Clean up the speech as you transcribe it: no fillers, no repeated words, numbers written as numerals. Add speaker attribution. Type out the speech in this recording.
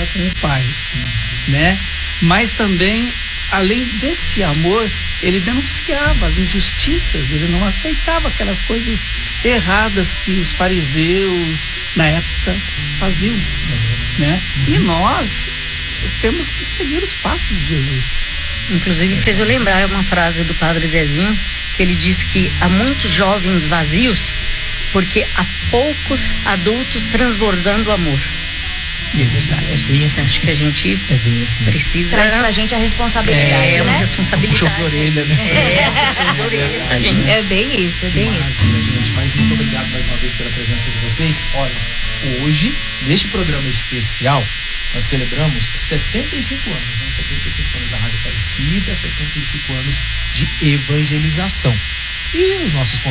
Speaker 1: com o Pai, né? Mas também, além desse amor, ele denunciava as injustiças, ele não aceitava aquelas coisas erradas que os fariseus na época faziam, né? E nós temos que seguir os passos de Jesus.
Speaker 2: Inclusive fez eu lembrar uma frase do Padre Zezinho, que ele disse que há muitos jovens vazios porque há poucos adultos transbordando amor.
Speaker 1: E é verdade.
Speaker 3: É bem assim.
Speaker 2: Acho que a gente precisa...
Speaker 4: Traz pra gente a responsabilidade,
Speaker 2: É uma
Speaker 4: né?
Speaker 2: responsabilidade.
Speaker 3: Puxou de orelha, né?
Speaker 2: Puxou de orelha pra gente.
Speaker 4: É bem isso, é bem
Speaker 3: Demais,
Speaker 4: isso.
Speaker 3: né, gente? Mas muito obrigado mais uma vez pela presença de vocês. Olha, hoje, neste programa especial, nós celebramos 75 anos, né? 75 anos da Rádio Aparecida, 75 anos de evangelização. E os nossos